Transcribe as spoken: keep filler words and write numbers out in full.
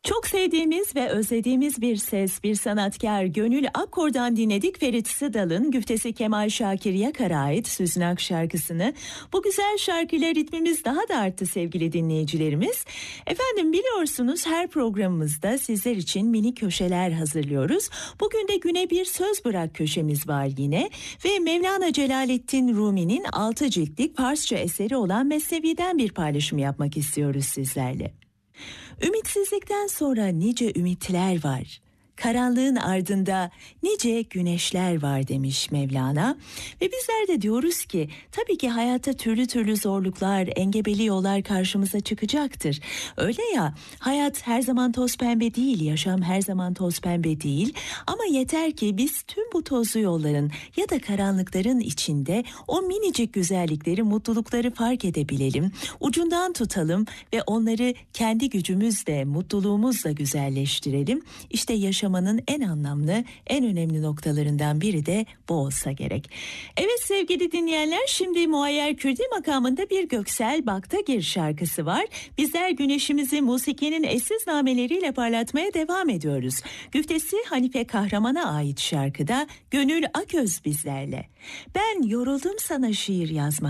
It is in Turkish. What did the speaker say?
Çok sevdiğimiz ve özlediğimiz bir ses, bir sanatkar Gönül Akkor'dan dinledik. Ferit Sıdal'ın güftesi Kemal Şakir Yakar'a ait Süznak şarkısını. Bu güzel şarkıyla ritmimiz daha da arttı sevgili dinleyicilerimiz. Efendim biliyorsunuz her programımızda sizler için mini köşeler hazırlıyoruz. Bugün de güne bir söz bırak köşemiz var yine. Ve Mevlana Celaleddin Rumi'nin altı ciltlik Farsça eseri olan Mesnevi'den bir paylaşım yapmak istiyoruz sizlerle. Ümitsizlikten sonra nice ümitler var. Karanlığın ardında nice güneşler var demiş Mevlana. Ve bizler de diyoruz ki tabii ki hayatta türlü türlü zorluklar, engebeli yollar karşımıza çıkacaktır. Öyle ya, hayat her zaman toz pembe değil, yaşam her zaman toz pembe değil. Ama yeter ki biz tüm bu tozlu yolların ya da karanlıkların içinde o minicik güzellikleri, mutlulukları fark edebilelim. Ucundan tutalım ve onları kendi gücümüzle, mutluluğumuzla güzelleştirelim. İşte yaşam Yaşamanın en anlamlı, en önemli noktalarından biri de bu olsa gerek. Evet sevgili dinleyenler, şimdi Muayyer Kürdi makamında bir Göksel Baktagir şarkısı var. Bizler güneşimizi musikinin eşsiz nameleriyle parlatmaya devam ediyoruz. Güftesi Hanife Kahraman'a ait şarkıda Gönül Aköz bizlerle. Ben yoruldum sana şiir yazmak.